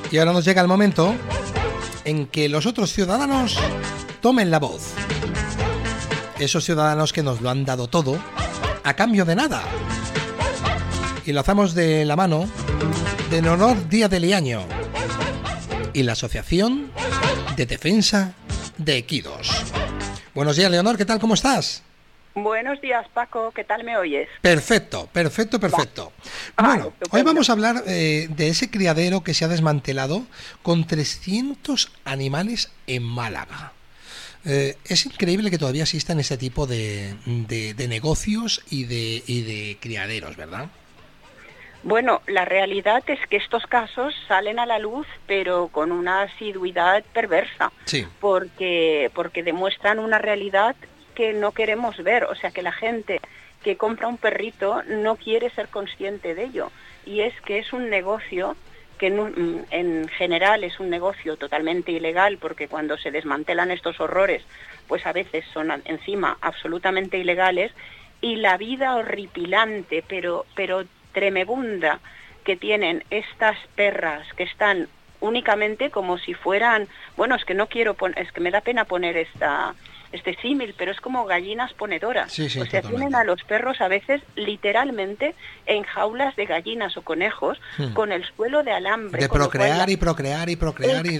Y ahora nos llega el momento en que los otros ciudadanos tomen la voz. Esos ciudadanos que nos lo han dado todo a cambio de nada. Y lo hacemos de la mano de Leonor Díaz de Liaño y la Asociación de Defensa de Equidos. Buenos días, Leonor, ¿qué tal? ¿Cómo estás? Buenos días, Paco, ¿qué tal me oyes? Perfecto. Bueno, hoy vamos a hablar de ese criadero que se ha desmantelado con 300 animales en Málaga. Es increíble que todavía existan este tipo de negocios y de criaderos, ¿verdad? Bueno, la realidad es que estos casos salen a la luz, pero con una asiduidad perversa, sí. porque demuestran una realidad que no queremos ver. O sea, que la gente que compra un perrito no quiere ser consciente de ello, y es que es un negocio que en general es un negocio totalmente ilegal, porque cuando se desmantelan estos horrores, pues a veces son encima absolutamente ilegales, y la vida horripilante, pero tremebunda que tienen estas perras, que están únicamente como si fueran, bueno, es que no quiero es que me da pena poner este símil, pero es como gallinas ponedoras. Sí, o sea, totalmente. Tienen a los perros a veces literalmente en jaulas de gallinas o conejos, con el suelo de alambre. De procrear y procrear y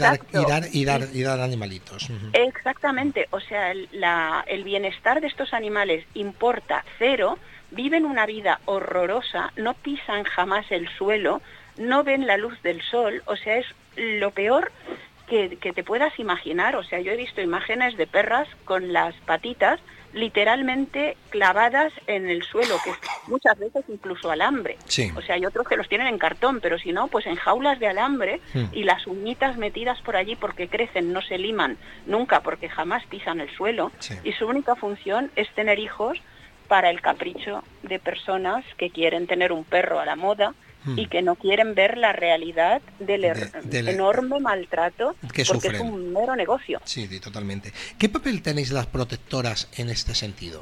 dar animalitos. Exactamente. O sea, el bienestar de estos animales importa cero, viven una vida horrorosa, no pisan jamás el suelo, no ven la luz del sol. O sea, es lo peor que te puedas imaginar. O sea, yo he visto imágenes de perras con las patitas literalmente clavadas en el suelo, que es muchas veces incluso alambre. Sí. O sea, hay otros que los tienen en cartón, pero si no, pues en jaulas de alambre, y las uñitas metidas por allí porque crecen, no se liman nunca porque jamás pisan el suelo. Sí. Y su única función es tener hijos para el capricho de personas que quieren tener un perro a la moda, y que no quieren ver la realidad del enorme maltrato que porque sufren. Es un mero negocio. Sí, totalmente. ¿Qué papel tenéis las protectoras en este sentido?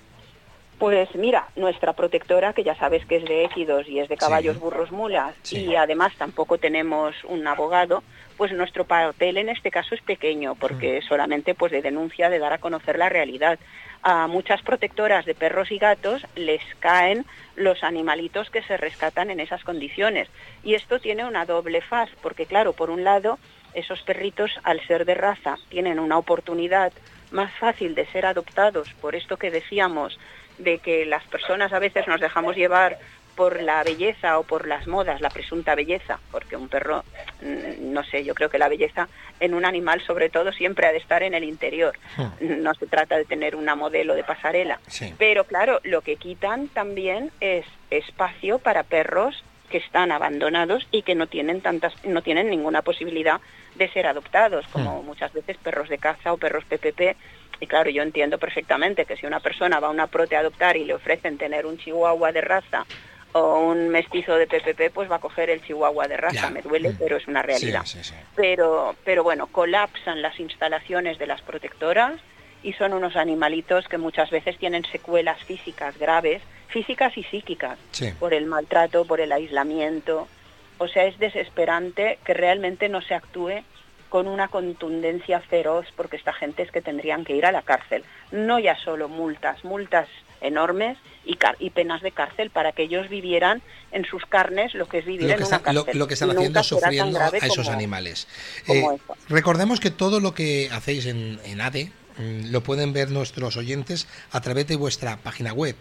Pues mira, nuestra protectora, que ya sabes que es de Equidos y es de caballos, burros, mulas, y además tampoco tenemos un abogado, pues nuestro papel en este caso es pequeño, porque solamente pues de denuncia, de dar a conocer la realidad. A muchas protectoras de perros y gatos les caen los animalitos que se rescatan en esas condiciones. Y esto tiene una doble faz, porque claro, por un lado, esos perritos, al ser de raza, tienen una oportunidad más fácil de ser adoptados, por esto que decíamos, de que las personas a veces nos dejamos llevar por la belleza o por las modas, la presunta belleza, porque un perro, no sé, yo creo que la belleza en un animal sobre todo siempre ha de estar en el interior. No se trata de tener una modelo de pasarela. Sí. Pero claro, lo que quitan también es espacio para perros que están abandonados y que no tienen ninguna posibilidad de ser adoptados, como muchas veces perros de caza o perros PPP. Y claro, yo entiendo perfectamente que si una persona va a una prote a adoptar y le ofrecen tener un chihuahua de raza o un mestizo de PPP, pues va a coger el chihuahua de raza. Me duele, pero es una realidad. Sí. Pero bueno, colapsan las instalaciones de las protectoras y son unos animalitos que muchas veces tienen secuelas físicas graves, físicas y psíquicas, por el maltrato, por el aislamiento. O sea, es desesperante que realmente no se actúe con una contundencia feroz, porque esta gente es que tendrían que ir a la cárcel. No ya solo multas enormes y penas de cárcel para que ellos vivieran en sus carnes lo que es vivir en una cárcel. Lo que están haciendo, sufriendo a esos animales. Recordemos que todo lo que hacéis en ADE lo pueden ver nuestros oyentes a través de vuestra página web,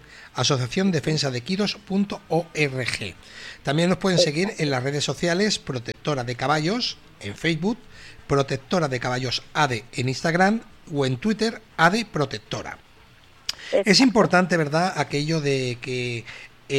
asociaciondefensadequidos.org. También nos pueden seguir en las redes sociales Protectora de Caballos en Facebook, Protectora de Caballos ADE en Instagram o en Twitter ADE Protectora. Es importante, ¿verdad?, aquello de que